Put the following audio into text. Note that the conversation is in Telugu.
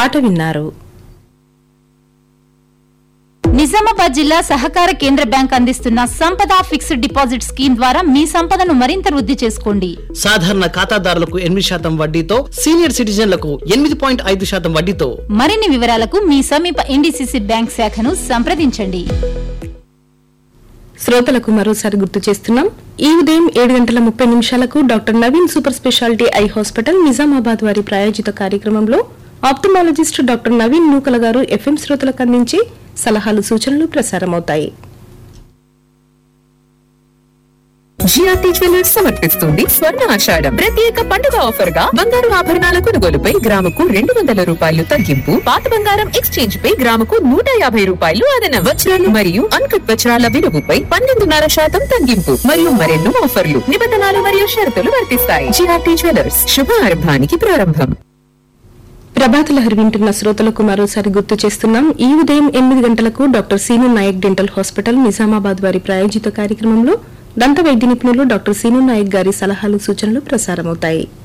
పాట విన్నారు. నిజామాబాద్ జిల్లా సహకార కేంద్ర బ్యాంక్ అందిస్తున్న సంపద ఫిక్స్డ్ డిపాజిట్ స్కీమ్ ద్వారా మీ సంపదను మరింత వృద్ధి చేసుకోండి. సాధారణ ఖాతాదారులకు 8% వడ్డీతో, సీనియర్ సిటిజన్లకు 8.5% వడ్డీతో. మరిన్ని వివరాలకు మీ సమీప ఎన్డీసీసీ బ్యాంక్ శాఖను సంప్రదించండి. శ్రోతలకు మరోసారి గుర్తు చేస్తున్నాం. ఈ ఉదయం 7:30 doctor Naveen super speciality eye hospital Nizamabad వారి ప్రాయోజిత కార్యక్రమంలో ఆప్థమాలజిస్ట్ డాక్టర్ నవీన్ నూకల గారు ఎఫ్ఎం శ్రోతలకు అందించి సలహాలు సూచనలు ప్రసారమవుతాయి. జిఆర్టీ జ్యువెలర్స్ సమర్పిస్తుంది స్వర్ణ ఆషాఢం ప్రత్యేక పండుగ ఆఫర్ గా బంగారు ఆభరణాల కొనుగోలుపై గ్రాముకు 200 రూపాయలు తగ్గింపు, పాత బంగారం ఎక్స్చేంజ్ పై గ్రాముకు 150 రూపాయలు అదన, వజ్రాలు మరియు అన్కట్ వజ్రాల విలువపై 12.5% తగ్గింపు మరియు మరెన్నో ఆఫర్లు, నిబంధనలు మరియు షరతులు వర్తిస్తాయి. జిఆర్టీ జ్యువెలర్స్, శుభారంభానికి ప్రారంభం. ప్రభాత లహరి వింటున్న శ్రోతలకు మరోసారి గుర్తు చేస్తున్నాం. ఈ ఉదయం 8 doctor scene Naik dental hospital Nizamabad వారి ప్రాయోజిత కార్యక్రమంలో దంత వైద్య నిపుణులు డాక్టర్ సీను నాయక్ గారి సలహాలు సూచనలు ప్రసారమవుతాయి.